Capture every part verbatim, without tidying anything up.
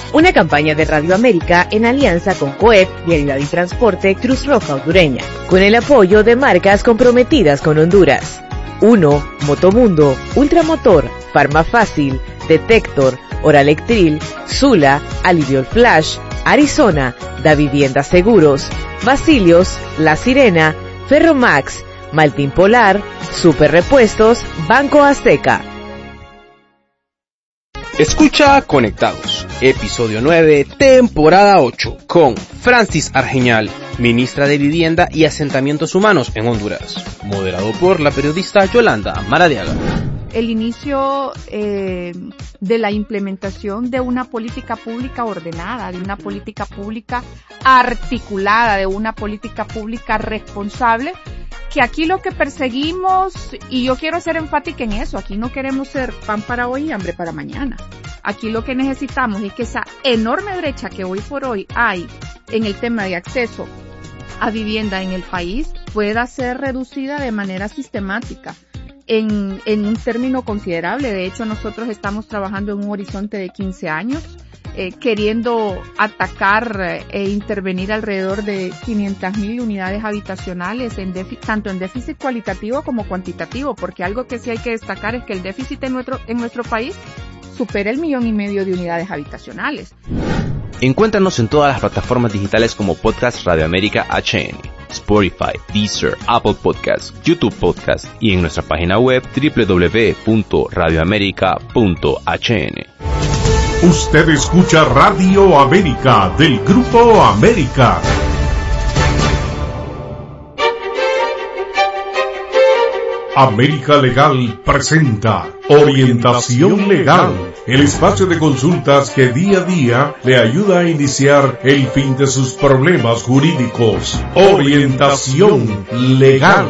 Una campaña de Radio América en alianza con COEP, Vialidad y Transporte Cruz Roja Hondureña, con el apoyo de marcas comprometidas con Honduras. uno. Motomundo, Ultramotor, Farmafácil, Detector, Oralectril, Zula, Aliviol Flash, Arizona, Da Vivienda Seguros, Basilios, La Sirena, Ferromax, Maltín Polar, Super Repuestos, Banco Azteca. Escucha Conectados, episodio nueve, temporada ocho, con Francis Argeñal, ministra de Vivienda y Asentamientos Humanos en Honduras, moderado por la periodista Yolanda Maradiaga. El inicio eh, de la implementación de una política pública ordenada, de una política pública articulada, de una política pública responsable, que aquí lo que perseguimos, y yo quiero ser enfática en eso, aquí no queremos ser pan para hoy y hambre para mañana. Aquí lo que necesitamos es que esa enorme brecha que hoy por hoy hay en el tema de acceso a vivienda en el país pueda ser reducida de manera sistemática en, en un término considerable. De hecho, nosotros estamos trabajando en un horizonte de quince años, eh, queriendo atacar e eh, intervenir alrededor de quinientas mil unidades habitacionales, en déficit, tanto en déficit cualitativo como cuantitativo, porque algo que sí hay que destacar es que el déficit en nuestro, en nuestro país supera el millón y medio de unidades habitacionales. Encuéntranos en todas las plataformas digitales como Podcast Radio América H N, Spotify, Deezer, Apple Podcasts, YouTube Podcasts y en nuestra página web doble u doble u doble u punto radio america punto h n. Usted escucha Radio América del Grupo América. América Legal presenta Orientación Legal, el espacio de consultas que día a día le ayuda a iniciar el fin de sus problemas jurídicos. Orientación Legal.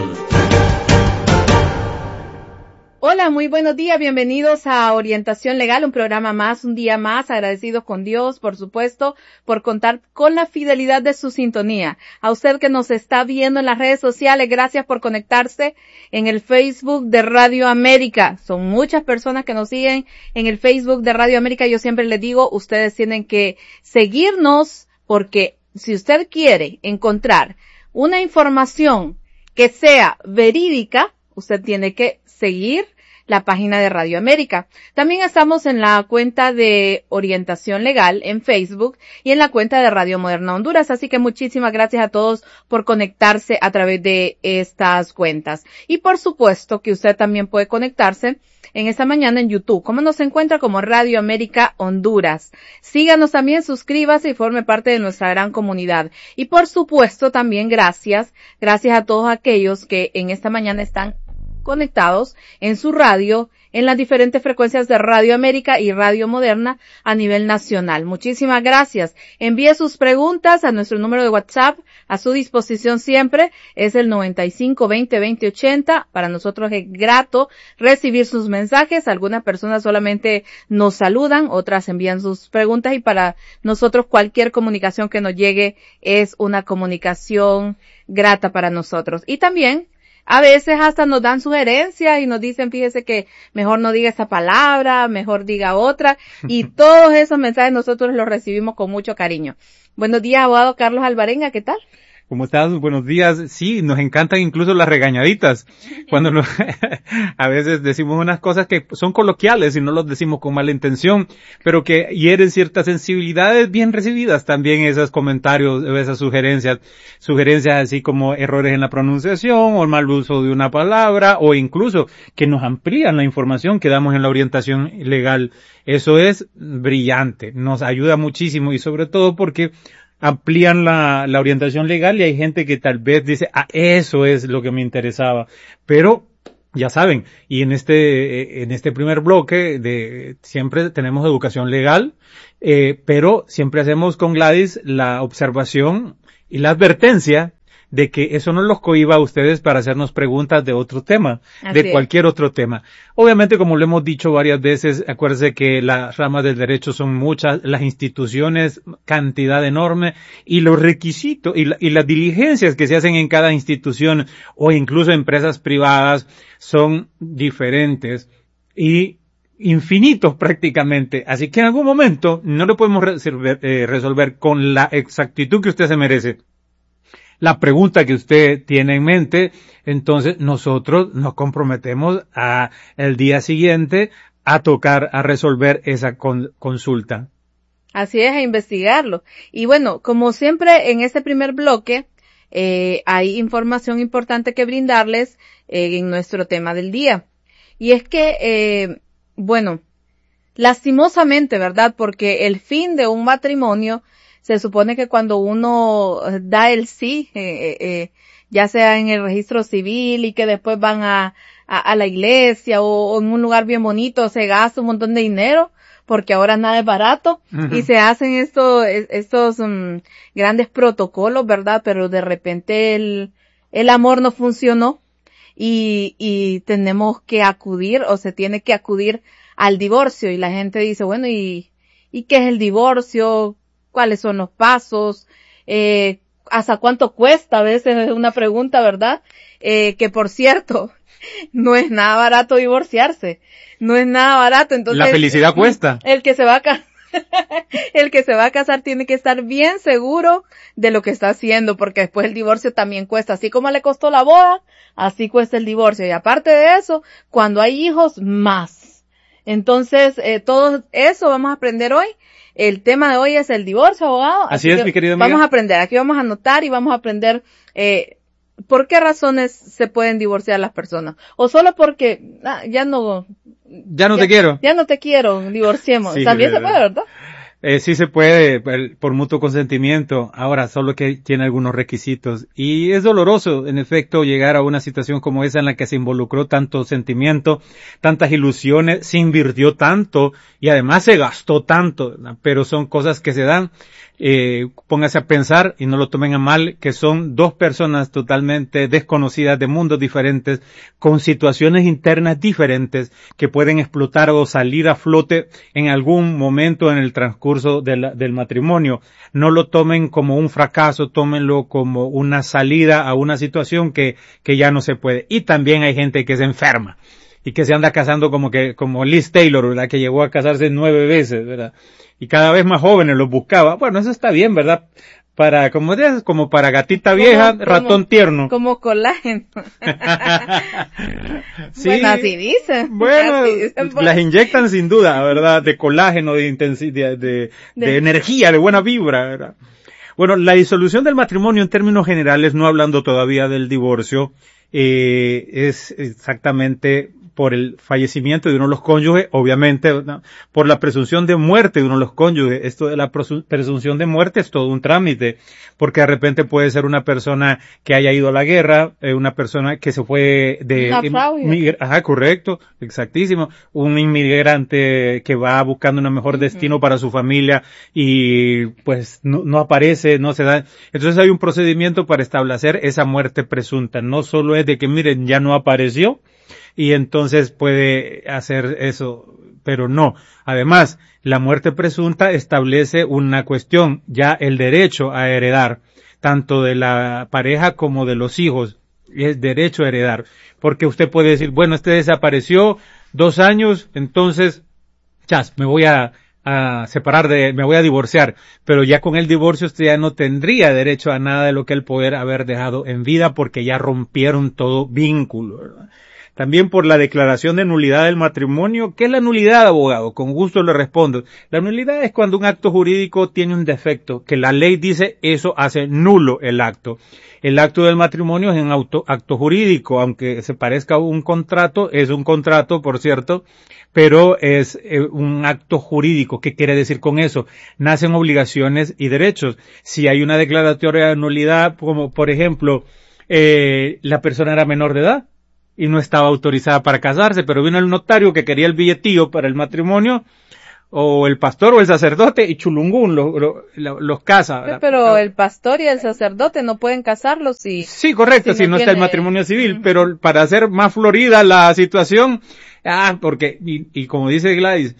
Hola, muy buenos días, bienvenidos a Orientación Legal, un programa más, un día más, agradecidos con Dios, por supuesto, por contar con la fidelidad de su sintonía. A usted que nos está viendo en las redes sociales, gracias por conectarse en el Facebook de Radio América. Son muchas personas que nos siguen en el Facebook de Radio América. Yo siempre les digo, ustedes tienen que seguirnos, porque si usted quiere encontrar una información que sea verídica, usted tiene que seguir la página de Radio América. También estamos en la cuenta de Orientación Legal en Facebook y en la cuenta de Radio Moderna Honduras, así que muchísimas gracias a todos por conectarse a través de estas cuentas. Y por supuesto que usted también puede conectarse en esta mañana en YouTube. ¿Cómo nos encuentra? Como Radio América Honduras. Síganos también, suscríbase y forme parte de nuestra gran comunidad. Y por supuesto también gracias, gracias a todos aquellos que en esta mañana están conectados en su radio, en las diferentes frecuencias de Radio América y Radio Moderna a nivel nacional. Muchísimas gracias. Envíe sus preguntas a nuestro número de WhatsApp, a su disposición siempre, es el noventa y cinco veinte veinte ochenta. Para nosotros es grato recibir sus mensajes. Algunas personas solamente nos saludan, otras envían sus preguntas y para nosotros cualquier comunicación que nos llegue es una comunicación grata para nosotros. Y también a veces hasta nos dan sugerencias y nos dicen, fíjese que mejor no diga esa palabra, mejor diga otra, y todos esos mensajes nosotros los recibimos con mucho cariño. Buenos días, abogado Carlos Alvarenga, ¿qué tal? ¿Cómo estás? Buenos días. Sí, nos encantan incluso las regañaditas. Cuando nos, a veces decimos unas cosas que son coloquiales y no los decimos con mala intención, pero que hieren ciertas sensibilidades, bien recibidas también esos comentarios, esas sugerencias, sugerencias así como errores en la pronunciación o el mal uso de una palabra o incluso que nos amplían la información que damos en la orientación legal. Eso es brillante, nos ayuda muchísimo y sobre todo porque amplían la, la orientación legal y hay gente que tal vez dice, ah, eso es lo que me interesaba. Pero, ya saben, y en este, en este primer bloque de, siempre tenemos educación legal, eh, pero siempre hacemos con Gladys la observación y la advertencia de que eso no los cohíba a ustedes para hacernos preguntas de otro tema, Así de cualquier es. otro tema. Obviamente, como lo hemos dicho varias veces, acuérdense que las ramas del derecho son muchas, las instituciones, cantidad enorme, y los requisitos y, la, y las diligencias que se hacen en cada institución o incluso empresas privadas son diferentes. Y infinitos prácticamente, así que en algún momento no lo podemos resolver, eh, resolver con la exactitud que usted se merece la pregunta que usted tiene en mente. Entonces nosotros nos comprometemos a el día siguiente a tocar, a resolver esa con, consulta. Así es, a investigarlo. Y bueno, como siempre en este primer bloque, eh, hay información importante que brindarles eh, en nuestro tema del día. Y es que, eh, bueno, lastimosamente, ¿verdad? Porque el fin de un matrimonio se supone que cuando uno da el sí, eh, eh, ya sea en el registro civil y que después van a, a, a la iglesia o, o en un lugar bien bonito, se gasta un montón de dinero, porque ahora nada es barato, uh-huh. y se hacen estos, estos um, grandes protocolos, ¿verdad? Pero de repente el, el amor no funcionó y, y tenemos que acudir o se tiene que acudir al divorcio y la gente dice, bueno, ¿y, y qué es el divorcio? ¿Cuáles son los pasos? Eh, ¿hasta cuánto cuesta? A veces es una pregunta, ¿verdad? Eh, que por cierto, no es nada barato divorciarse. No es nada barato, entonces. La felicidad cuesta. El que se va a casar, el que se va a casar tiene que estar bien seguro de lo que está haciendo, porque después el divorcio también cuesta. Así como le costó la boda, así cuesta el divorcio. Y aparte de eso, cuando hay hijos, más. Entonces, eh, todo eso vamos a aprender hoy. El tema de hoy es el divorcio, abogado. Así, así es, mi querida amiga. Vamos a aprender, aquí vamos a anotar y vamos a aprender, eh, ¿por qué razones se pueden divorciar las personas? O solo porque, ah, ya no... Ya no ya, te quiero. Ya no te quiero, divorciemos. Sí, También verdad. se puede, ¿verdad? Eh, sí se puede, por mutuo consentimiento. Ahora, solo que tiene algunos requisitos. Y es doloroso, en efecto, llegar a una situación como esa en la que se involucró tanto sentimiento, tantas ilusiones, se invirtió tanto y además se gastó tanto, ¿no? Pero son cosas que se dan. Eh, póngase a pensar y no lo tomen a mal, que son dos personas totalmente desconocidas de mundos diferentes, con situaciones internas diferentes, que pueden explotar o salir a flote en algún momento en el transcurso de la, del matrimonio. No lo tomen como un fracaso, tómenlo como una salida a una situación que, que ya no se puede. Y también hay gente que se enferma y que se anda casando como que, como Liz Taylor, ¿verdad? Que llegó a casarse nueve veces, ¿verdad? Y cada vez más jóvenes los buscaba. Bueno, eso está bien, ¿verdad? Para, como de, como para gatita vieja, como, ratón como, tierno. Como colágeno. Sí, bueno, así dicen. Bueno, así dicen, las inyectan sin duda, ¿verdad? De colágeno, de intensidad, de, de, de energía, de buena vibra, ¿verdad? Bueno, la disolución del matrimonio en términos generales, no hablando todavía del divorcio, eh, es exactamente por el fallecimiento de uno de los cónyuges, obviamente, ¿no? Por la presunción de muerte de uno de los cónyuges. Esto de la presunción de muerte es todo un trámite, porque de repente puede ser una persona que haya ido a la guerra, eh, una persona que se fue de... Naufragio. Ajá, correcto, exactísimo. Un inmigrante que va buscando un mejor destino uh-huh. para su familia y pues no, no aparece, no se da. Entonces hay un procedimiento para establecer esa muerte presunta. No solo es de que, miren, ya no apareció, y entonces puede hacer eso, pero no. Además, la muerte presunta establece una cuestión, ya el derecho a heredar, tanto de la pareja como de los hijos, es derecho a heredar, porque usted puede decir, bueno, este desapareció dos años, entonces, chas, me voy a, a separar de, me voy a divorciar, pero ya con el divorcio usted ya no tendría derecho a nada de lo que él poder haber dejado en vida, porque ya rompieron todo vínculo, ¿verdad? También por la declaración de nulidad del matrimonio. ¿Qué es la nulidad, abogado? Con gusto le respondo. La nulidad es cuando un acto jurídico tiene un defecto, que la ley dice eso hace nulo el acto. El acto del matrimonio es un auto, acto jurídico, aunque se parezca a un contrato, es un contrato, por cierto, pero es eh, un acto jurídico. ¿Qué quiere decir con eso? Nacen obligaciones y derechos. Si hay una declaratoria de nulidad, como por ejemplo, eh, la persona era menor de edad, y no estaba autorizada para casarse, pero vino el notario que quería el billetillo para el matrimonio, o el pastor o el sacerdote, y chulungún los lo, lo, los casa. Pero, pero el pastor y el sacerdote no pueden casarlos si... Sí, correcto, si, si no, no tiene... está el matrimonio civil, uh-huh. Pero para hacer más florida la situación, ah, porque, y, y como dice Gladys,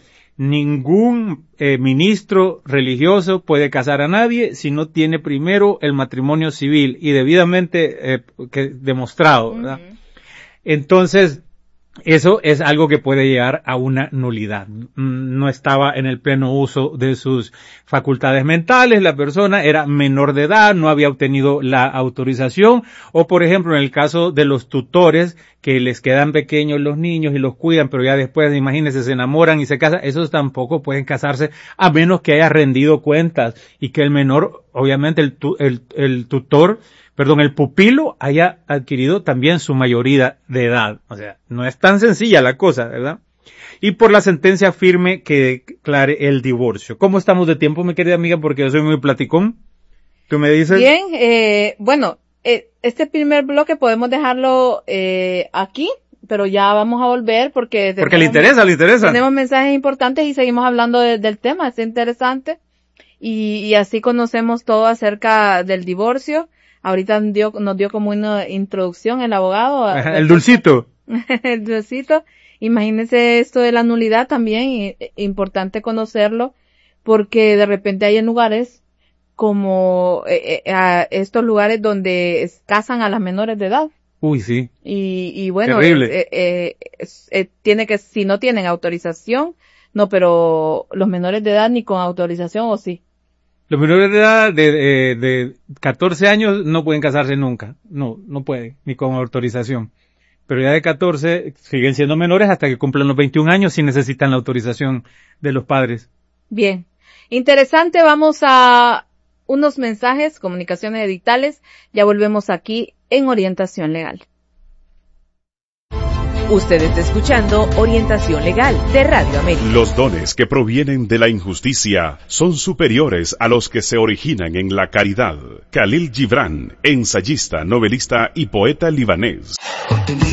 ningún eh, ministro religioso puede casar a nadie si no tiene primero el matrimonio civil y debidamente eh, que, demostrado, ¿verdad? Uh-huh. Entonces, eso es algo que puede llegar a una nulidad. No estaba en el pleno uso de sus facultades mentales, la persona era menor de edad, no había obtenido la autorización, o por ejemplo en el caso de los tutores, que les quedan pequeños los niños y los cuidan, pero ya después, imagínense, se enamoran y se casan, esos tampoco pueden casarse a menos que haya rendido cuentas y que el menor, obviamente el, tu, el, el tutor, perdón, el pupilo haya adquirido también su mayoría de edad. O sea, no es tan sencilla la cosa, ¿verdad? Y por la sentencia firme que declare el divorcio. ¿Cómo estamos de tiempo, mi querida amiga? Porque yo soy muy platicón. ¿Tú me dices? Bien, eh, bueno, eh, este primer bloque podemos dejarlo eh, aquí, pero ya vamos a volver porque... Porque le interesa, le interesa. Tenemos mensajes importantes y seguimos hablando de, del tema, es interesante. Y, y así conocemos todo acerca del divorcio. Ahorita dio, nos dio como una introducción el abogado. Ajá, el dulcito. El dulcito. Imagínense esto de la nulidad también, y, importante conocerlo, porque de repente hay en lugares como eh, eh, a estos lugares donde casan a las menores de edad. Uy, sí. Y, y bueno, terrible. Eh, eh, eh, tiene que, si no tienen autorización, no, pero los menores de edad ni con autorización, ¿o sí? Los menores de edad de, de, de catorce años no pueden casarse nunca. No, no pueden, ni con autorización. Pero ya de catorce siguen siendo menores hasta que cumplan los veintiún años si necesitan la autorización de los padres. Bien. Interesante, vamos a unos mensajes, comunicaciones editales. Ya volvemos aquí en Orientación Legal. Usted está escuchando Orientación Legal de Radio América. Los dones que provienen de la injusticia son superiores a los que se originan en la caridad. Khalil Gibran, ensayista, novelista y poeta libanés.